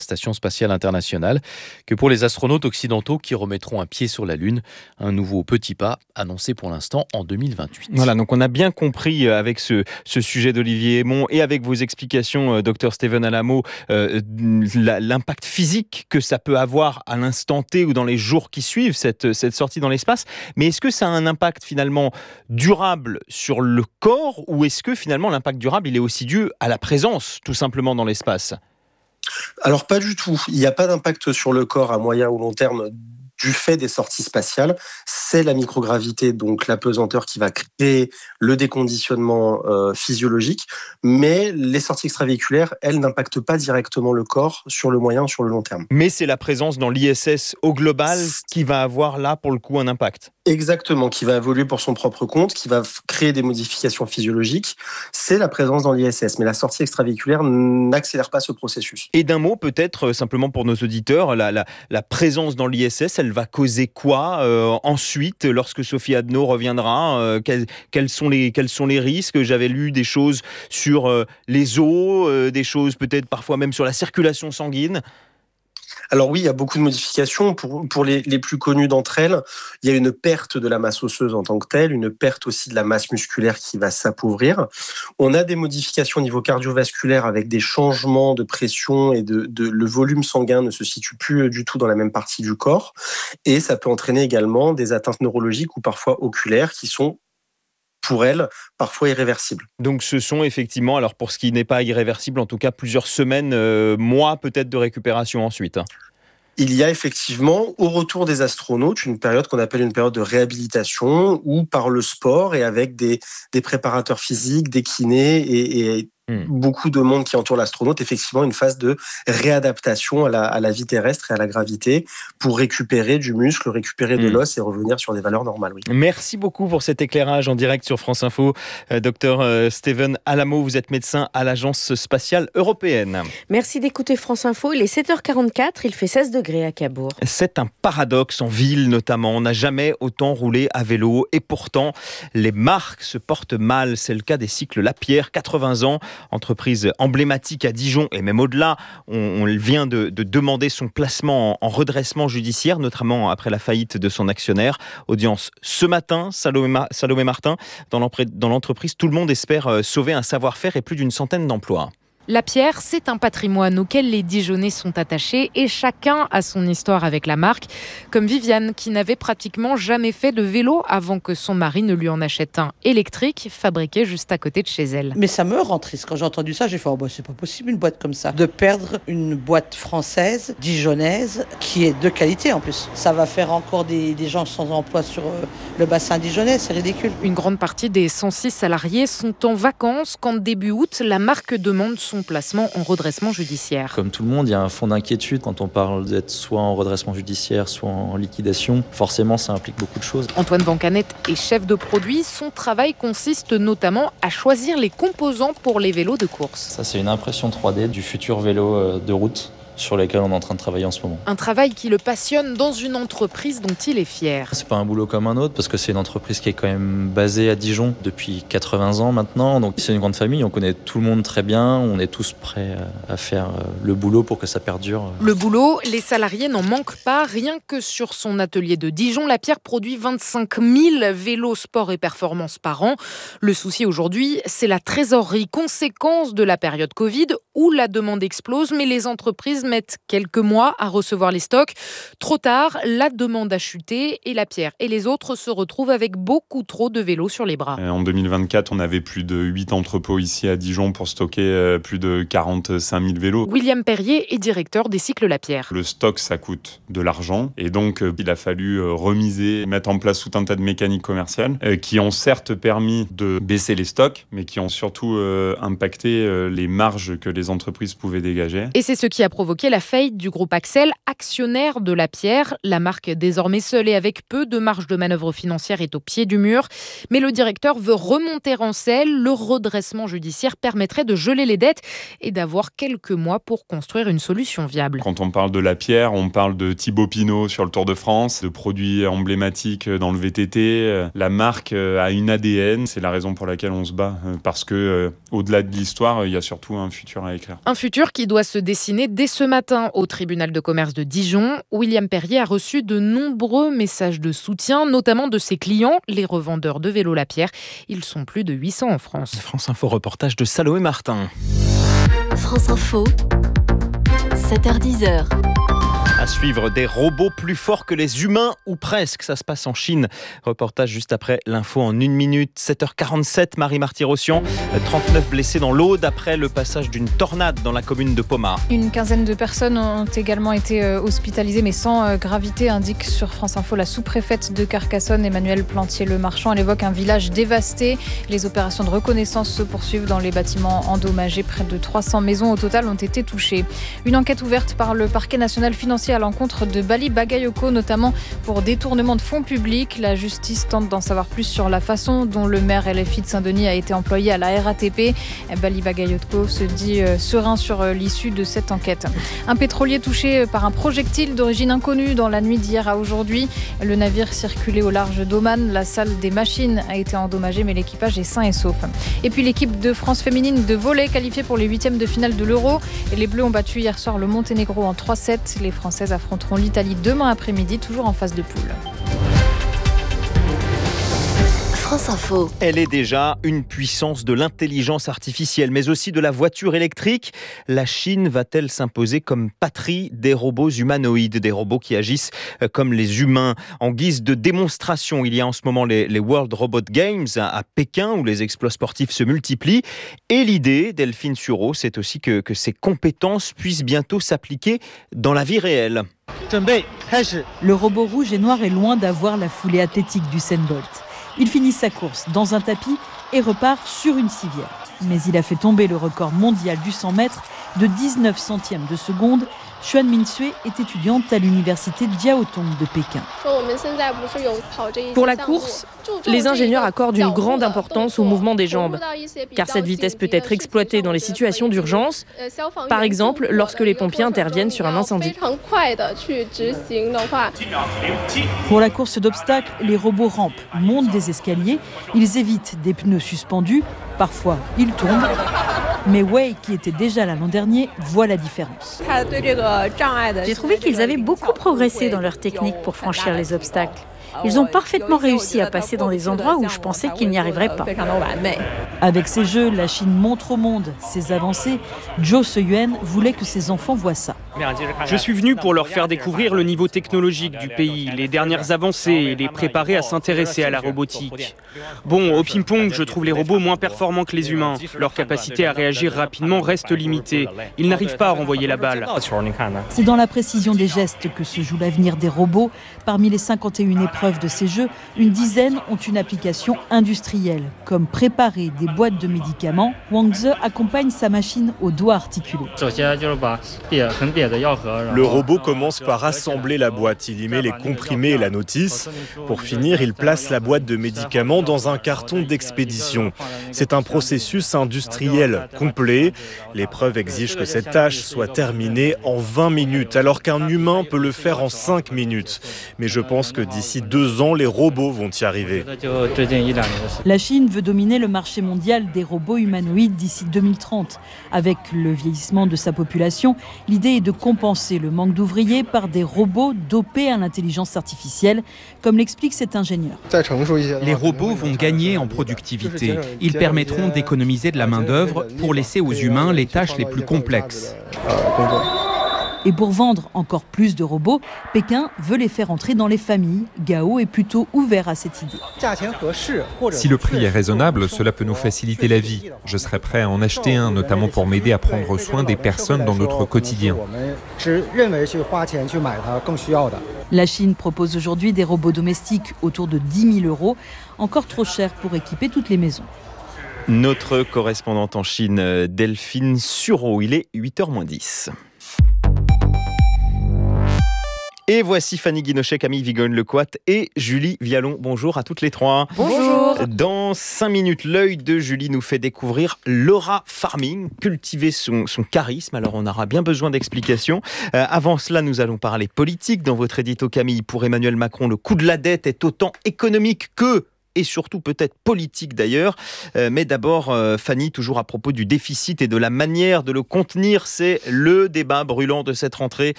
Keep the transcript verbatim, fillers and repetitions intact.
Station spatiale internationale que pour les astronautes occidentaux qui remettront un pied sur la Lune. Un nouveau petit pas annoncé pour l'instant en deux mille vingt-huit. Voilà, donc on a bien compris avec ce, ce sujet d'Olivier Hémon et avec vos explications, euh, docteur Steven Alamo, euh, la, l'impact physique que ça peut avoir à l'instant T ou dans les jours qui suivent cette, cette sortie dans l'espace. Mais est-ce que ça a un impact finalement durable sur le corps ou est-ce que finalement l'impact durable il est aussi dû à la présence tout simplement dans l'espace ? Alors pas du tout, il n'y a pas d'impact sur le corps à moyen ou long terme du fait des sorties spatiales, c'est la microgravité, donc la pesanteur qui va créer le déconditionnement euh, physiologique, mais les sorties extravéhiculaires, elles n'impactent pas directement le corps sur le moyen ou sur le long terme. Mais c'est la présence dans l'I S S au global qui va avoir là pour le coup un impact. Exactement, qui va évoluer pour son propre compte, qui va créer des modifications physiologiques, c'est la présence dans l'I S S, mais la sortie extravéhiculaire n'accélère pas ce processus. Et d'un mot peut-être, simplement pour nos auditeurs, la, la, la présence dans l'I S S, elle va causer quoi euh, ensuite, lorsque Sophie Adno reviendra euh, quels, quels, sont les, quels sont les risques ? J'avais lu des choses sur euh, les os, euh, des choses peut-être parfois même sur la circulation sanguine. Alors oui, il y a beaucoup de modifications. Pour, pour les, les plus connues d'entre elles, il y a une perte de la masse osseuse en tant que telle, une perte aussi de la masse musculaire qui va s'appauvrir. On a des modifications au niveau cardiovasculaire avec des changements de pression et de, de le volume sanguin ne se situe plus du tout dans la même partie du corps. Et ça peut entraîner également des atteintes neurologiques ou parfois oculaires qui sont pour elle, parfois irréversible. Donc ce sont effectivement, alors pour ce qui n'est pas irréversible, en tout cas plusieurs semaines, euh, mois peut-être de récupération ensuite. Il y a effectivement, au retour des astronautes, une période qu'on appelle une période de réhabilitation, où par le sport et avec des, des préparateurs physiques, des kinés et, et mmh. beaucoup de monde qui entoure l'astronaute, effectivement une phase de réadaptation à la, à la vie terrestre et à la gravité pour récupérer du muscle, récupérer de mmh. l'os et revenir sur des valeurs normales. Oui. Merci beaucoup pour cet éclairage en direct sur France Info. Euh, docteur euh, Steven Alamo, vous êtes médecin à l'Agence spatiale européenne. Merci d'écouter France Info. Il est sept heures quarante-quatre, il fait seize degrés à Cabourg. C'est un paradoxe en ville notamment. On n'a jamais autant roulé à vélo et pourtant les marques se portent mal. C'est le cas des cycles Lapierre, quatre-vingts ans, entreprise emblématique à Dijon et même au-delà. On, on vient de, de demander son placement en, en redressement judiciaire, notamment après la faillite de son actionnaire. Audience ce matin, Salomé, Ma- Salomé Martin, dans l'entreprise, tout le monde espère sauver un savoir-faire et plus d'une centaine d'emplois. Lapierre, c'est un patrimoine auquel les Dijonnais sont attachés et chacun a son histoire avec la marque. Comme Viviane, qui n'avait pratiquement jamais fait de vélo avant que son mari ne lui en achète un électrique, fabriqué juste à côté de chez elle. Mais ça me rend triste. Quand j'ai entendu ça, j'ai fait oh bah, c'est pas possible une boîte comme ça. De perdre une boîte française, dijonnaise, qui est de qualité en plus. Ça va faire encore des, des gens sans emploi sur euh, le bassin dijonnais, c'est ridicule. Une grande partie des cent six salariés sont en vacances quand début août, la marque demande son placement en redressement judiciaire. Comme tout le monde, il y a un fond d'inquiétude quand on parle d'être soit en redressement judiciaire, soit en liquidation. Forcément, ça implique beaucoup de choses. Antoine Vancanet est chef de produit. Son travail consiste notamment à choisir les composants pour les vélos de course. Ça, c'est une impression trois D du futur vélo de route sur lesquels on est en train de travailler en ce moment. Un travail qui le passionne dans une entreprise dont il est fier. C'est pas un boulot comme un autre parce que c'est une entreprise qui est quand même basée à Dijon depuis quatre-vingts ans maintenant. Donc c'est une grande famille, on connaît tout le monde très bien, on est tous prêts à faire le boulot pour que ça perdure. Le boulot, les salariés n'en manquent pas. Rien que sur son atelier de Dijon, Lapierre produit vingt-cinq mille vélos sport et performance par an. Le souci aujourd'hui, c'est la trésorerie, conséquence de la période Covid où la demande explose, mais les entreprises mettent quelques mois à recevoir les stocks. Trop tard, la demande a chuté et Lapierre et les autres se retrouvent avec beaucoup trop de vélos sur les bras. En deux mille vingt-quatre, on avait plus de huit entrepôts ici à Dijon pour stocker plus de quarante-cinq mille vélos. William Perrier est directeur des cycles Lapierre. Le stock, ça coûte de l'argent et donc il a fallu remiser, mettre en place tout un tas de mécaniques commerciales qui ont certes permis de baisser les stocks, mais qui ont surtout impacté les marges que les entreprises pouvaient dégager. Et c'est ce qui a provoqué la faillite du groupe Axel, actionnaire de Lapierre. La marque, désormais seule et avec peu de marge de manœuvre financière, est au pied du mur. Mais le directeur veut remonter en selle. Le redressement judiciaire permettrait de geler les dettes et d'avoir quelques mois pour construire une solution viable. Quand on parle de Lapierre, on parle de Thibaut Pinot sur le Tour de France, de produits emblématiques dans le V T T. La marque a une A D N, c'est la raison pour laquelle on se bat. Parce que, au-delà de l'histoire, il y a surtout un futur à écrire. Un futur qui doit se dessiner dès ce Ce matin, au tribunal de commerce de Dijon, William Perrier a reçu de nombreux messages de soutien, notamment de ses clients, les revendeurs de vélos Lapierre. Ils sont plus de huit cents en France. France Info, reportage de Salomé Martin. France Info, sept heures dix. À suivre, des robots plus forts que les humains, ou presque. Ça se passe en Chine. Reportage juste après l'info en une minute. sept heures quarante-sept, Marie Marty-Rossian. trente-neuf blessés dans l'Aude après le passage d'une tornade dans la commune de Pomar. Une quinzaine de personnes ont également été hospitalisées, mais sans gravité, indique sur France Info la sous-préfète de Carcassonne, Emmanuelle Plantier-Lemarchand. Elle évoque un village dévasté. Les opérations de reconnaissance se poursuivent dans les bâtiments endommagés. Près de trois cents maisons au total ont été touchées. Une enquête ouverte par le parquet national financier à l'encontre de Bali Bagayoko, notamment pour détournement de fonds publics. La justice tente d'en savoir plus sur la façon dont le maire L F I de Saint-Denis a été employé à la R A T P. Bali Bagayoko se dit serein sur l'issue de cette enquête. Un pétrolier touché par un projectile d'origine inconnue dans la nuit d'hier à aujourd'hui. Le navire circulait au large d'Oman. La salle des machines a été endommagée, mais l'équipage est sain et sauf. Et puis l'équipe de France féminine de volley qualifiée pour les huitièmes de finale de l'Euro. Les Bleus ont battu hier soir le Monténégro en trois sept. Les Françaises affronteront l'Italie demain après-midi, toujours en phase de poule. France Info. Elle est déjà une puissance de l'intelligence artificielle, mais aussi de la voiture électrique. La Chine va-t-elle s'imposer comme patrie des robots humanoïdes, des robots qui agissent comme les humains? En guise de démonstration, il y a en ce moment les, les World Robot Games à, à Pékin, où les exploits sportifs se multiplient. Et l'idée, Delphine Sureau, c'est aussi que, que ces compétences puissent bientôt s'appliquer dans la vie réelle. Le robot rouge et noir est loin d'avoir la foulée athlétique du Usain Bolt. Il finit sa course dans un tapis et repart sur une civière. Mais il a fait tomber le record mondial du cent mètres de dix-neuf centièmes de seconde. Xuan Minsue est étudiante à l'université Jiaotong de Pékin. Pour la course, les ingénieurs accordent une grande importance au mouvement des jambes, car cette vitesse peut être exploitée dans les situations d'urgence, par exemple lorsque les pompiers interviennent sur un incendie. Pour la course d'obstacles, les robots rampent, montent des escaliers, ils évitent des pneus suspendus, parfois ils tombent. Mais Wei, qui était déjà là l'an dernier, voit la différence. J'ai trouvé qu'ils avaient beaucoup progressé dans leur technique pour franchir les obstacles. Ils ont parfaitement réussi à passer dans des endroits où je pensais qu'ils n'y arriveraient pas. Avec ces jeux, la Chine montre au monde ses avancées. Zhou Seyuan voulait que ses enfants voient ça. Je suis venu pour leur faire découvrir le niveau technologique du pays, les dernières avancées et les préparer à s'intéresser à la robotique. Bon, au ping-pong, je trouve les robots moins performants que les humains. Leur capacité à réagir rapidement reste limitée. Ils n'arrivent pas à renvoyer la balle. C'est dans la précision des gestes que se joue l'avenir des robots. Parmi les cinquante et une épreuves de ces jeux, une dizaine ont une application industrielle, comme préparer des boîtes de médicaments. Wang Ze accompagne sa machine au doigt articulé. Le robot commence par assembler la boîte. Il y met les comprimés et la notice. Pour finir, il place la boîte de médicaments dans un carton d'expédition. C'est un processus industriel complet. L'épreuve exige que cette tâche soit terminée en vingt minutes, alors qu'un humain peut le faire en cinq minutes. Mais je pense que d'ici deux ans, les robots vont y arriver. La Chine veut dominer le marché mondial des robots humanoïdes d'ici deux mille trente. Avec le vieillissement de sa population, l'idée est de compenser le manque d'ouvriers par des robots dopés à l'intelligence artificielle, comme l'explique cet ingénieur. Les robots vont gagner en productivité. Ils permettront d'économiser de la main-d'œuvre pour laisser aux humains les tâches les plus complexes. Et pour vendre encore plus de robots, Pékin veut les faire entrer dans les familles. Gao est plutôt ouvert à cette idée. Si le prix est raisonnable, cela peut nous faciliter la vie. Je serais prêt à en acheter un, notamment pour m'aider à prendre soin des personnes dans notre quotidien. La Chine propose aujourd'hui des robots domestiques autour de dix mille euros, encore trop cher pour équiper toutes les maisons. Notre correspondante en Chine, Delphine Sureau, il est huit heures moins dix. Et voici Fanny Guinochet, Camille Vigogne-Lecoat et Julie Vialon. Bonjour à toutes les trois. Bonjour. Dans cinq minutes, l'œil de Julie nous fait découvrir l'aura farming, cultiver son, son charisme. Alors on aura bien besoin d'explications. Euh, avant cela, nous allons parler politique. Dans votre édito, Camille, pour Emmanuel Macron, le coût de la dette est autant économique que et surtout peut-être politique d'ailleurs. Euh, mais d'abord, euh, Fanny, toujours à propos du déficit et de la manière de le contenir, c'est le débat brûlant de cette rentrée.